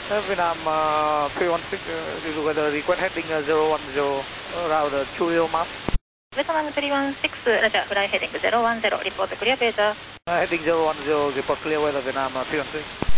Vietnam 316, this is weather request heading 010 around Chuyo Map. Vietnam 316, Roger, fly heading 010, report clear weather. Heading 010, report clear weather, Vietnam 316.